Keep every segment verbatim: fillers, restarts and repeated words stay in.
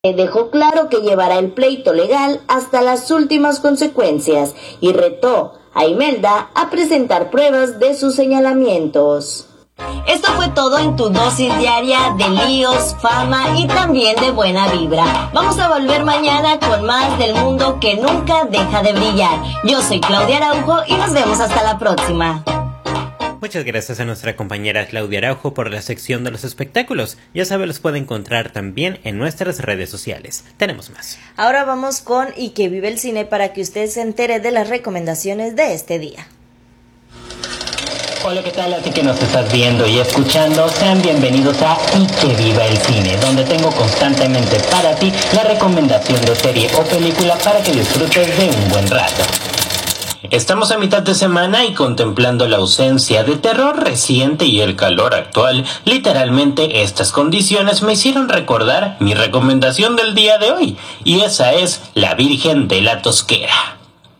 Dejó claro que llevará el pleito legal hasta las últimas consecuencias y retó a Imelda a presentar pruebas de sus señalamientos. Esto fue todo en tu dosis diaria de líos, fama y también de buena vibra. Vamos a volver mañana con más del mundo que nunca deja de brillar. Yo soy Claudia Araujo y nos vemos hasta la próxima. Muchas gracias a nuestra compañera Claudia Araujo por la sección de los espectáculos. Ya sabe, los puede encontrar también en nuestras redes sociales. Tenemos más. Ahora vamos con Y que vive el cine para que usted se entere de las recomendaciones de este día. Hola, ¿qué tal? A ti que nos estás viendo y escuchando, sean bienvenidos a Y que viva el cine, donde tengo constantemente para ti la recomendación de serie o película para que disfrutes de un buen rato. Estamos a mitad de semana y contemplando la ausencia de terror reciente y el calor actual, literalmente estas condiciones me hicieron recordar mi recomendación del día de hoy, y esa es La Virgen de la Tosquera.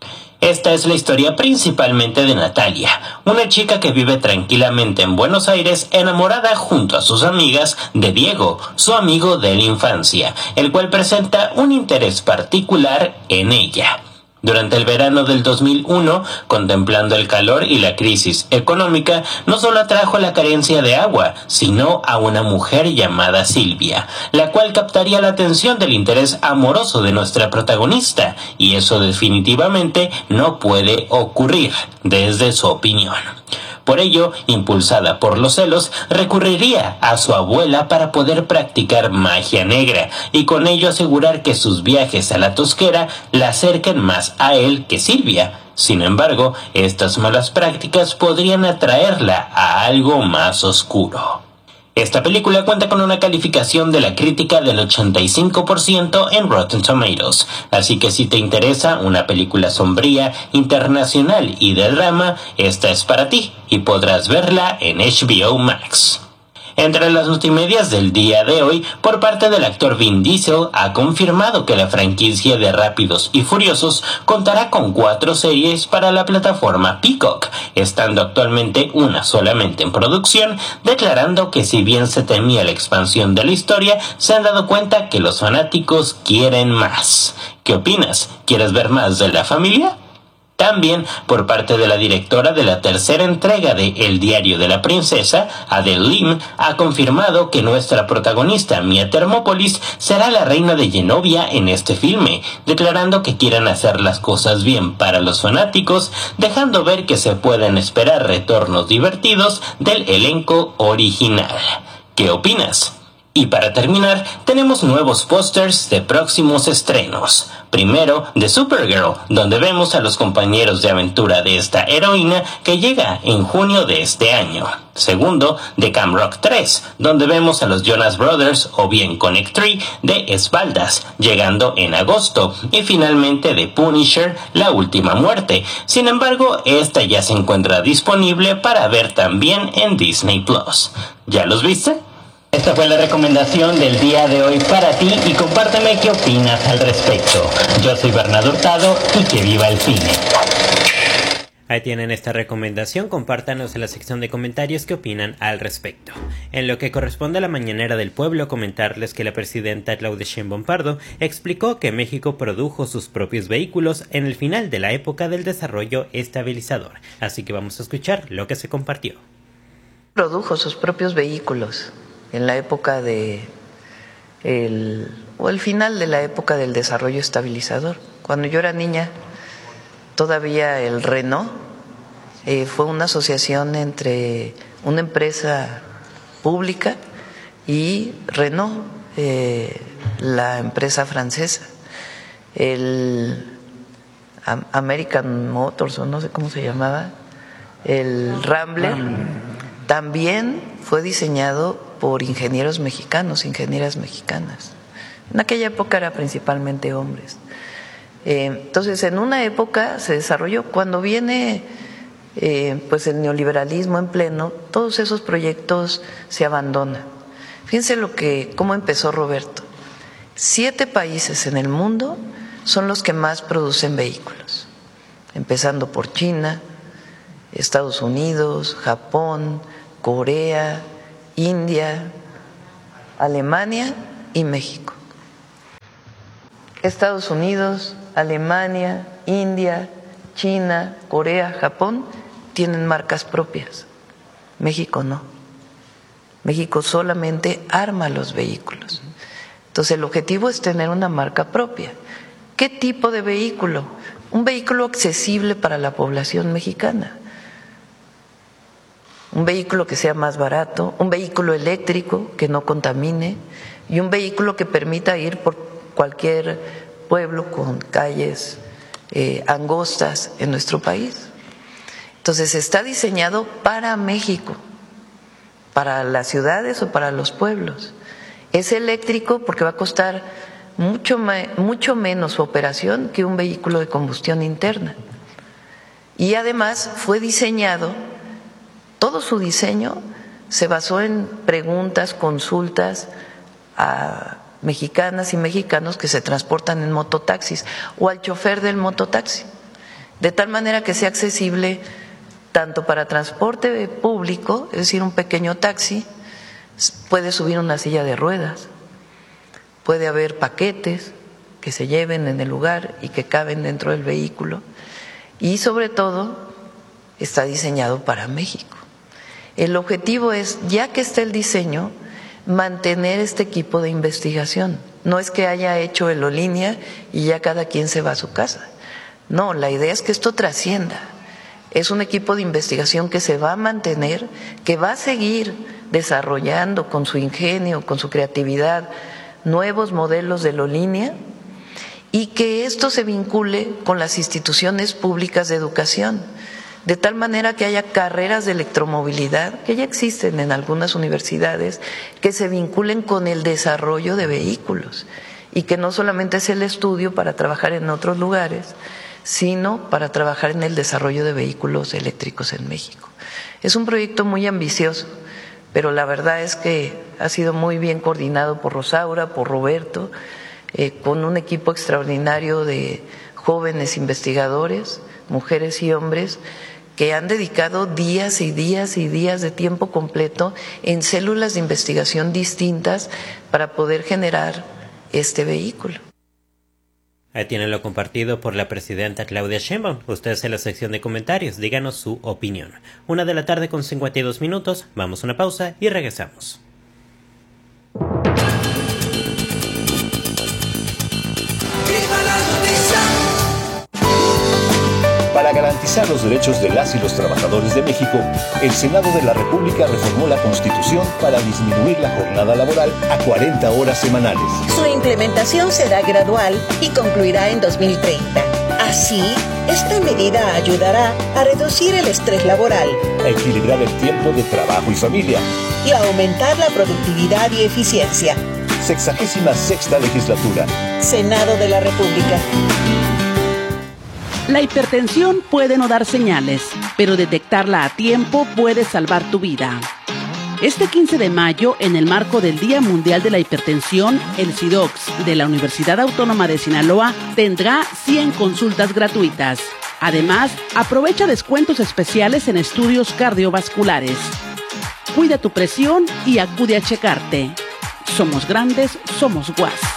Esta es la historia principalmente de Natalia, una chica que vive tranquilamente en Buenos Aires enamorada junto a sus amigas de Diego, su amigo de la infancia, el cual presenta un interés particular en ella. Durante el verano del dos mil uno, contemplando el calor y la crisis económica, no solo atrajo la carencia de agua, sino a una mujer llamada Silvia, la cual captaría la atención del interés amoroso de nuestra protagonista, y eso definitivamente no puede ocurrir, desde su opinión. Por ello, impulsada por los celos, recurriría a su abuela para poder practicar magia negra y con ello asegurar que sus viajes a la Tosquera la acerquen más a él que Silvia. Sin embargo, estas malas prácticas podrían atraerla a algo más oscuro. Esta película cuenta con una calificación de la crítica del ochenta y cinco por ciento en Rotten Tomatoes, así que si te interesa una película sombría, internacional y de drama, esta es para ti y podrás verla en H B O Max. Entre las multimedias del día de hoy, por parte del actor Vin Diesel, ha confirmado que la franquicia de Rápidos y Furiosos contará con cuatro series para la plataforma Peacock, estando actualmente una solamente en producción, declarando que si bien se temía la expansión de la historia, se han dado cuenta que los fanáticos quieren más. ¿Qué opinas? ¿Quieres ver más de la familia? También, por parte de la directora de la tercera entrega de El Diario de la Princesa, Adele Lim, ha confirmado que nuestra protagonista, Mia Thermopolis, será la reina de Genovia en este filme, declarando que quieren hacer las cosas bien para los fanáticos, dejando ver que se pueden esperar retornos divertidos del elenco original. ¿Qué opinas? Y para terminar, tenemos nuevos pósters de próximos estrenos. Primero, de Supergirl, donde vemos a los compañeros de aventura de esta heroína que llega en junio de este año. Segundo, de Camp Rock tres, donde vemos a los Jonas Brothers o bien Connect tres de espaldas, llegando en agosto. Y finalmente de Punisher, La Última Muerte. Sin embargo, esta ya se encuentra disponible para ver también en Disney Plus. ¿Ya los viste? Esta fue la recomendación del día de hoy para ti y compárteme qué opinas al respecto. Yo soy Bernardo Hurtado y que viva el cine. Ahí tienen esta recomendación, compártanos en la sección de comentarios qué opinan al respecto. En lo que corresponde a la mañanera del pueblo, comentarles que la presidenta Claudia Sheinbaum Pardo explicó que México produjo sus propios vehículos en el final de la época del desarrollo estabilizador. Así que vamos a escuchar lo que se compartió. Produjo sus propios vehículos en la época de el, o el final de la época del desarrollo estabilizador. Cuando yo era niña, todavía el Renault eh, fue una asociación entre una empresa pública y Renault, eh, la empresa francesa. El American Motors, o no sé cómo se llamaba, el Rambler, también fue diseñado por ingenieros mexicanos, ingenieras mexicanas. En aquella época era principalmente hombres. Eh, entonces, en una época se desarrolló, cuando viene eh, pues el neoliberalismo en pleno, todos esos proyectos se abandonan. Fíjense lo que, cómo empezó Roberto. Siete países en el mundo son los que más producen vehículos, empezando por China, Estados Unidos, Japón, Corea, India, Alemania y México. Estados Unidos, Alemania, India, China, Corea, Japón tienen marcas propias. México no. México solamente arma los vehículos. Entonces el objetivo es tener una marca propia. ¿Qué tipo de vehículo? Un vehículo accesible para la población mexicana. Un vehículo que sea más barato, un vehículo eléctrico que no contamine y un vehículo que permita ir por cualquier pueblo con calles eh, angostas en nuestro país. Entonces está diseñado para México, para las ciudades o para los pueblos. Es eléctrico porque va a costar mucho, mucho menos su operación que un vehículo de combustión interna. Y además fue diseñado, todo su diseño se basó en preguntas, consultas a mexicanas y mexicanos que se transportan en mototaxis o al chofer del mototaxi, de tal manera que sea accesible tanto para transporte público, es decir, un pequeño taxi, puede subir una silla de ruedas, puede haber paquetes que se lleven en el lugar y que caben dentro del vehículo, y sobre todo está diseñado para México. El objetivo es, ya que está el diseño, mantener este equipo de investigación. No es que haya hecho Aerolínea y ya cada quien se va a su casa. No, la idea es que esto trascienda. Es un equipo de investigación que se va a mantener, que va a seguir desarrollando con su ingenio, con su creatividad, nuevos modelos de aerolínea, y que esto se vincule con las instituciones públicas de educación, de tal manera que haya carreras de electromovilidad, que ya existen en algunas universidades, que se vinculen con el desarrollo de vehículos y que no solamente es el estudio para trabajar en otros lugares, sino para trabajar en el desarrollo de vehículos eléctricos en México. Es un proyecto muy ambicioso, pero la verdad es que ha sido muy bien coordinado por Rosaura, por Roberto, eh, con un equipo extraordinario de jóvenes investigadores, mujeres y hombres, que han dedicado días y días y días de tiempo completo en células de investigación distintas para poder generar este vehículo. Ahí tienen lo compartido por la presidenta Claudia Sheinbaum. Ustedes en la sección de comentarios, díganos su opinión. Una de la tarde con cincuenta y dos minutos, vamos a una pausa y regresamos. Para garantizar los derechos de las y los trabajadores de México, el Senado de la República reformó la Constitución para disminuir la jornada laboral a cuarenta horas semanales. Su implementación será gradual y concluirá en dos mil treinta. Así, esta medida ayudará a reducir el estrés laboral, a equilibrar el tiempo de trabajo y familia y a aumentar la productividad y eficiencia. Sexagésima sexta legislatura. Senado de la República. La hipertensión puede no dar señales, pero detectarla a tiempo puede salvar tu vida. Este quince de mayo, en el marco del Día Mundial de la Hipertensión, el SIDOX de la Universidad Autónoma de Sinaloa tendrá cien consultas gratuitas. Además, aprovecha descuentos especiales en estudios cardiovasculares. Cuida tu presión y acude a checarte. Somos grandes, somos G U A S.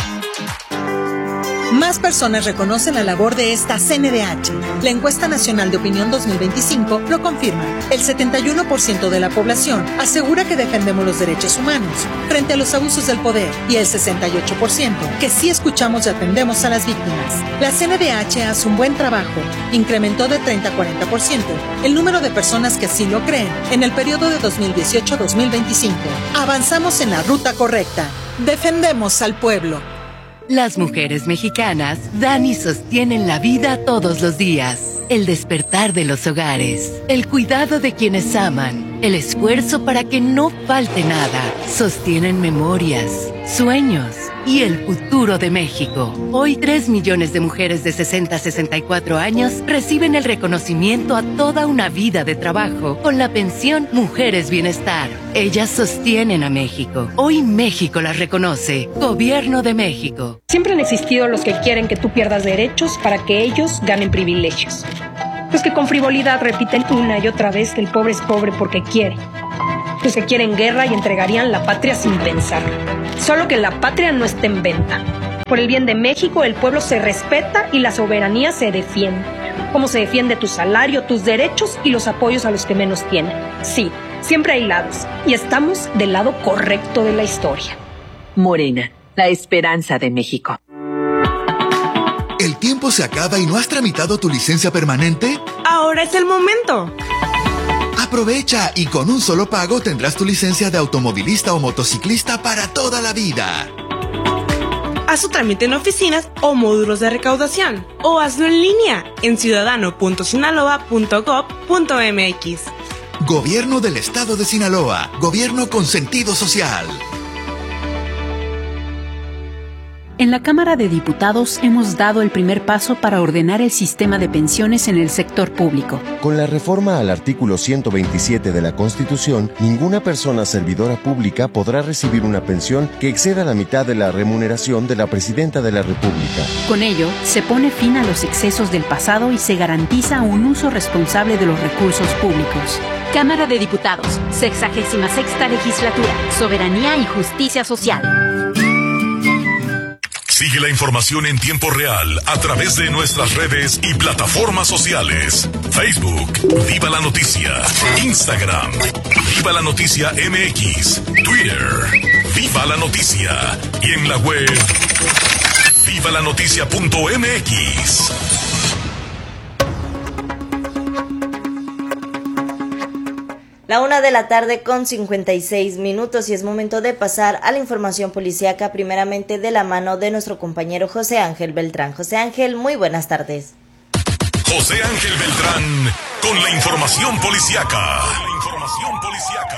Más personas reconocen la labor de esta C N D H. La encuesta nacional de opinión dos mil veinticinco lo confirma. El setenta y uno por ciento de la población asegura que defendemos los derechos humanos frente a los abusos del poder y el sesenta y ocho por ciento que sí escuchamos y atendemos a las víctimas. La C N D H hace un buen trabajo. Incrementó de treinta a cuarenta por ciento el número de personas que así lo creen en el periodo de dos mil dieciocho a dos mil veinticinco. Avanzamos en la ruta correcta. Defendemos al pueblo. Las mujeres mexicanas dan y sostienen la vida todos los días. El despertar de los hogares, el cuidado de quienes aman, el esfuerzo para que no falte nada. Sostienen memorias, sueños y el futuro de México. Hoy tres millones de mujeres de sesenta a sesenta y cuatro años reciben el reconocimiento a toda una vida de trabajo con la pensión Mujeres Bienestar. Ellas sostienen a México. Hoy México las reconoce. Gobierno de México. Siempre han existido los que quieren que tú pierdas derechos para que ellos ganen privilegios. Los que con frivolidad repiten una y otra vez que el pobre es pobre porque quiere. Los que quieren guerra y entregarían la patria sin pensar. Solo que la patria no está en venta. Por el bien de México, el pueblo se respeta y la soberanía se defiende. Como se defiende tu salario, tus derechos y los apoyos a los que menos tienen. Sí, siempre hay lados, y estamos del lado correcto de la historia. Morena, la esperanza de México. ¿El tiempo se acaba y no has tramitado tu licencia permanente? Ahora es el momento. Aprovecha y con un solo pago tendrás tu licencia de automovilista o motociclista para toda la vida. Haz su trámite en oficinas o módulos de recaudación o hazlo en línea en ciudadano punto sinaloa punto gob punto mx. Gobierno del Estado de Sinaloa. Gobierno con sentido social. En la Cámara de Diputados hemos dado el primer paso para ordenar el sistema de pensiones en el sector público. Con la reforma al artículo ciento veintisiete de la Constitución, ninguna persona servidora pública podrá recibir una pensión que exceda la mitad de la remuneración de la Presidenta de la República. Con ello, se pone fin a los excesos del pasado y se garantiza un uso responsable de los recursos públicos. Cámara de Diputados, sexagésima sexta legislatura, Soberanía y Justicia Social. Sigue la información en tiempo real a través de nuestras redes y plataformas sociales. Facebook, Viva la Noticia. Instagram, Viva la Noticia M X. Twitter, Viva la Noticia. Y en la web, viva la noticia punto m x. La una de la tarde con cincuenta y seis minutos y es momento de pasar a la información policíaca, primeramente de la mano de nuestro compañero José Ángel Beltrán. José Ángel, muy buenas tardes. José Ángel Beltrán con la información policíaca. La información policíaca.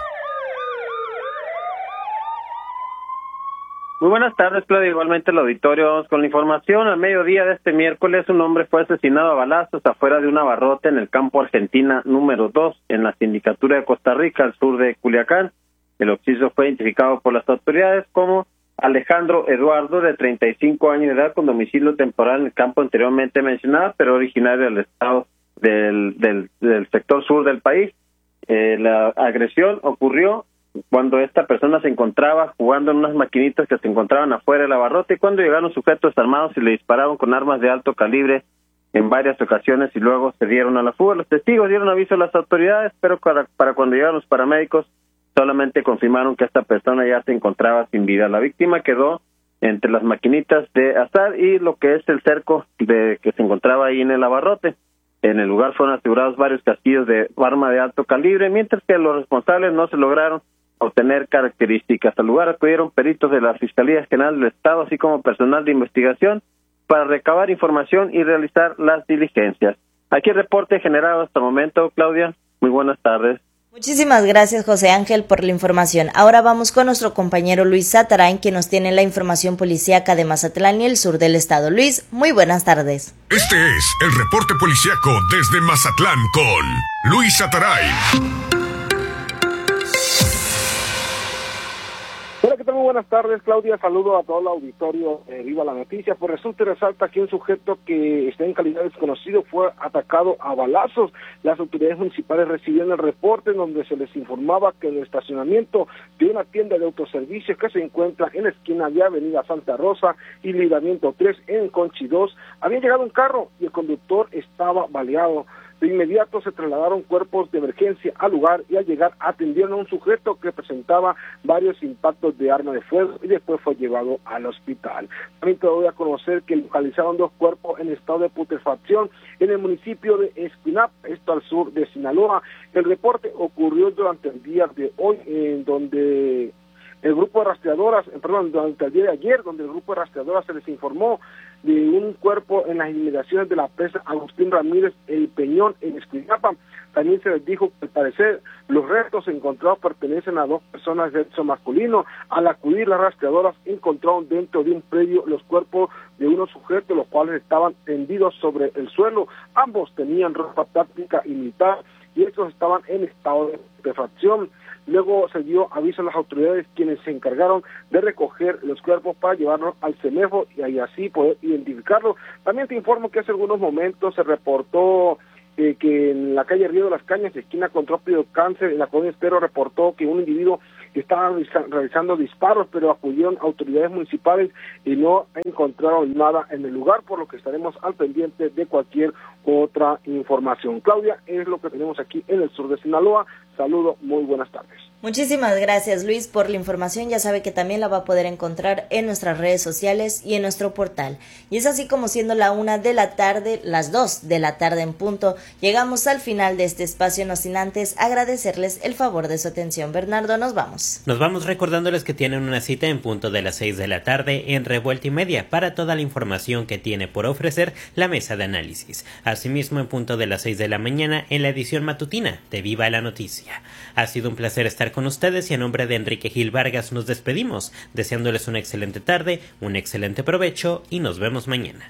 Muy buenas tardes, Claudia. Igualmente el auditorio. Vamos con la información. Al mediodía de este miércoles, un hombre fue asesinado a balazos afuera de un abarrote en el campo Argentina número dos, en la sindicatura de Costa Rica, al sur de Culiacán. El occiso fue identificado por las autoridades como Alejandro Eduardo, de treinta y cinco años de edad, con domicilio temporal en el campo anteriormente mencionado, pero originario del estado del, del, del sector sur del país. Eh, la agresión ocurrió cuando esta persona se encontraba jugando en unas maquinitas que se encontraban afuera del abarrote, y cuando llegaron sujetos armados y le dispararon con armas de alto calibre en varias ocasiones y luego se dieron a la fuga. Los testigos dieron aviso a las autoridades, pero para, para cuando llegaron los paramédicos solamente confirmaron que esta persona ya se encontraba sin vida. La víctima quedó entre las maquinitas de azar y lo que es el cerco de que se encontraba ahí en el abarrote. En el lugar fueron asegurados varios casquillos de arma de alto calibre, mientras que los responsables no se lograron obtener características. Al lugar acudieron peritos de la Fiscalía General del Estado, así como personal de investigación, para recabar información y realizar las diligencias. Aquí el reporte generado hasta el momento, Claudia. Muy buenas tardes. Muchísimas gracias, José Ángel, por la información. Ahora vamos con nuestro compañero Luis Satarain, que nos tiene la información policíaca de Mazatlán y el sur del estado. Luis, muy buenas tardes. Este es el reporte policíaco desde Mazatlán con Luis Satarain. Hola, ¿qué tal? Muy buenas tardes, Claudia. Saludo a todo el auditorio de Viva la Noticia. Pues resulta y resalta que un sujeto que está en calidad desconocido fue atacado a balazos. Las autoridades municipales recibieron el reporte en donde se les informaba que en el estacionamiento de una tienda de autoservicios que se encuentra en la esquina de Avenida Santa Rosa y Libramiento tres en Conchi dos, había llegado un carro y el conductor estaba baleado. De inmediato se trasladaron cuerpos de emergencia al lugar y al llegar atendieron a un sujeto que presentaba varios impactos de arma de fuego y después fue llevado al hospital. También te doy a conocer que localizaron dos cuerpos en estado de putrefacción en el municipio de Esquinap, esto al sur de Sinaloa. El reporte ocurrió durante el día de hoy, en donde el grupo de rastreadoras, perdón, durante el día de ayer, donde el grupo de rastreadoras se les informó de un cuerpo en las inmediaciones de la presa Agustín Ramírez El Peñón en Escuinapa. También se les dijo que al parecer los restos encontrados pertenecen a dos personas de sexo masculino. Al acudir las rastreadoras encontraron dentro de un predio los cuerpos de unos sujetos, los cuales estaban tendidos sobre el suelo. Ambos tenían ropa táctica y militar y estos estaban en estado de putrefacción. Luego se dio aviso a las autoridades, quienes se encargaron de recoger los cuerpos para llevarlos al CEMEFO y así poder identificarlos. También te informo que hace algunos momentos se reportó eh, que en la calle Río de las Cañas, esquina con Trópido Cáncer, en la colonia Estero, reportó que un individuo que estaban realizando disparos, pero acudieron autoridades municipales y no encontraron nada en el lugar, por lo que estaremos al pendiente de cualquier otra información. Claudia, es lo que tenemos aquí en el sur de Sinaloa. Saludo, muy buenas tardes. Muchísimas gracias, Luis, por la información. Ya sabe que también la va a poder encontrar en nuestras redes sociales y en nuestro portal. Y es así como, siendo la una de la tarde, las dos de la tarde en punto, llegamos al final de este espacio, no sin antes agradecerles el favor de su atención. Bernardo, nos vamos. Nos vamos recordándoles que tienen una cita en punto de las seis de la tarde en Revuelta y Media para toda la información que tiene por ofrecer la mesa de análisis. Asimismo, en punto de las seis de la mañana en la edición matutina de Viva la Noticia. Ha sido un placer estar con ustedes y a nombre de Enrique Gil Vargas nos despedimos, deseándoles una excelente tarde, un excelente provecho y nos vemos mañana.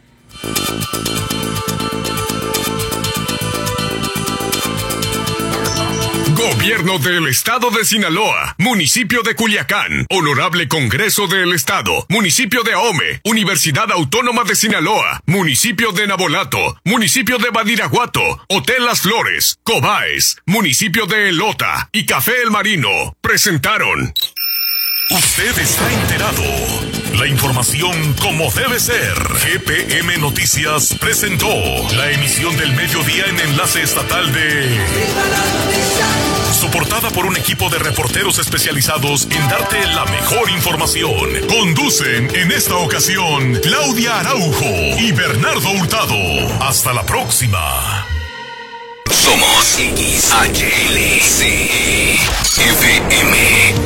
Gobierno del Estado de Sinaloa, Municipio de Culiacán, Honorable Congreso del Estado, Municipio de Ahome, Universidad Autónoma de Sinaloa, Municipio de Nabolato, Municipio de Badiraguato, Hotel Las Flores, Cobaes, Municipio de Elota y Café El Marino presentaron. Usted está enterado. La información como debe ser. G P M Noticias presentó la emisión del mediodía en enlace estatal de... Soportada por un equipo de reporteros especializados en darte la mejor información. Conducen en esta ocasión Claudia Araujo y Bernardo Hurtado. Hasta la próxima. Somos X H L C F M.